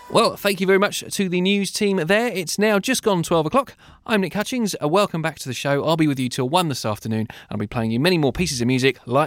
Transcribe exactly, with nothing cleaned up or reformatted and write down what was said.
Well, thank you very much to the news team there. It's now just gone twelve o'clock. I'm Nick Hutchings. Uh, welcome back to the show. I'll be with you till one this afternoon. I'll be playing you many more pieces of music like